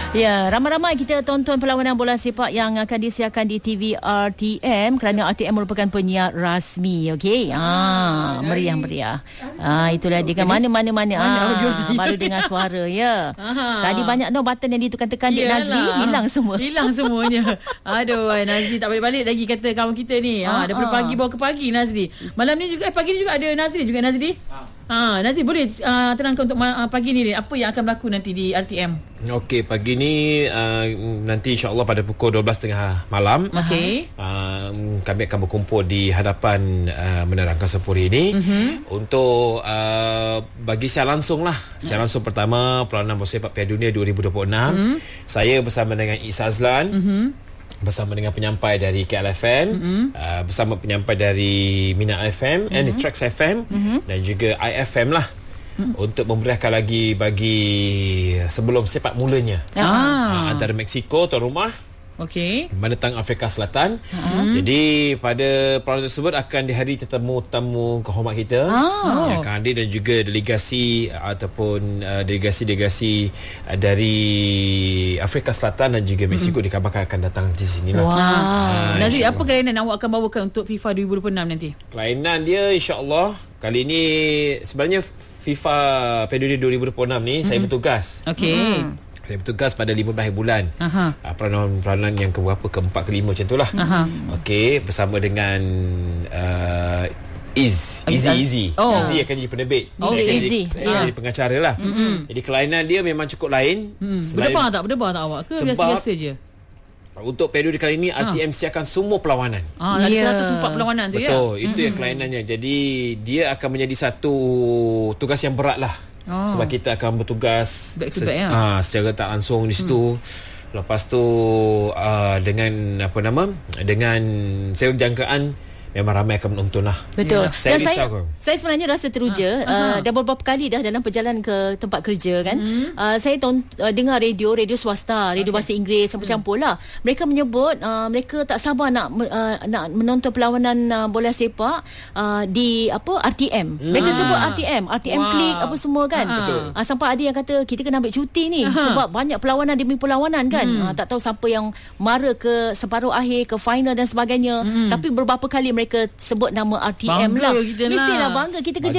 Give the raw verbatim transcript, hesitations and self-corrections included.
Ya, ramai-ramai kita tonton perlawanan bola sepak yang akan disiarkan di T V R T M kerana R T M merupakan penyiar rasmi. Okey. Ah, meriah-meriah. Ah, itulah dia kan mana-mana mana ah, baru dengar suara ya. Aha. Tadi banyak no button yang ditekan-tekan Dek Nazri, hilang semua. Hilang semuanya. Aduh, Nazri tak balik-balik lagi kata kawan kita ni. Ah, ha, daripada pagi bawa ke pagi Nazri. Malam ni juga eh, pagi ni juga ada Nazri juga Nazri. Ha, Nazri boleh uh, terangkan untuk uh, pagi ni apa yang akan berlaku nanti di R T M? Okey, pagi ni uh, nanti insya-Allah pada pukul dua belas tiga puluh malam. Okey. Uh, kami akan berkumpul di hadapan uh, Menara Angkasa Puri ini uh-huh. untuk uh, bagi siar langsung lah. Siar langsung pertama perlawanan bola sepak Piala Dunia dua ribu dua puluh enam. Uh-huh. Saya bersama dengan Isa Azlan. Uh-huh. Bersama dengan penyampai dari K L F M, mm-hmm. uh, bersama penyampai dari Mina F M, mm-hmm. and Trax F M, mm-hmm. dan juga I F M lah, mm-hmm. untuk memberikan lagi bagi sebelum sepak mulanya ah. uh, antara Mexico tuan rumah, okey, menentang Afrika Selatan. Uh-huh. Jadi pada perlawanan tersebut akan dihadiri tetamu-tetamu kehormat kita oh. yang akan hadir dan juga delegasi ataupun uh, delegasi-delegasi uh, dari Afrika Selatan dan juga Mexico uh-huh. dikabarkan akan datang di sini lah. Wow. Uh, Nazri, apa kelainan awak akan bawakan untuk FIFA dua ribu dua puluh enam nanti? Kelainan dia insya-Allah kali ini sebenarnya FIFA Piala Dunia dua ribu dua puluh enam ni uh-huh. saya bertugas. Okey. Uh-huh. Saya bertugas pada lima belas bulan. Uh, peranan-peranan yang ke berapa, keempat, kelima macam itulah. Okey, bersama dengan uh, Iz, Easy Easy. Oh. Easy akan jadi penerbit. Oh, saya akan Easy. jadi, yeah. jadi pengacara lah. Mm-hmm. Jadi kelainan dia memang cukup lain. Mm. Berdebar tak? Berdebar tak awak? Ke biasa-biasa je? Untuk periode kali ini R T M ha. siarkan semua perlawanan. Ah, ada yeah. seratus empat perlawanan tu. Betul, ya. Betul, itu mm-hmm. yang kelainannya. Jadi dia akan menjadi satu tugas yang berat lah. Oh. Sebab kita akan bertugas back to back, se- ya? uh, secara tak langsung di situ. Hmm. Lepas tu uh, dengan apa nama? Dengan saya jangkaan memang ramai akan menonton lah. Betul. Yeah. Saya, saya, saya sebenarnya rasa teruja. Uh, uh, dah beberapa kali dah dalam perjalanan ke tempat kerja kan. Uh-huh. Uh, saya ton, uh, dengar radio, radio swasta, radio okay. bahasa Inggeris, campur-campur lah. Mereka menyebut uh, mereka tak sabar nak uh, nak menonton perlawanan uh, bola sepak uh, di apa R T M. Uh. Mereka sebut R T M, R T M wow. Click apa semua kan. Uh-huh. Uh, sampai ada yang kata kita kena ambil cuti ni uh-huh. sebab banyak perlawanan demi perlawanan kan. Uh-huh. Uh, tak tahu siapa yang mara ke separuh akhir, ke final dan sebagainya. Uh-huh. Tapi beberapa kali mereka sebut nama R T M bangga lah. Mestilah bangga kita kerja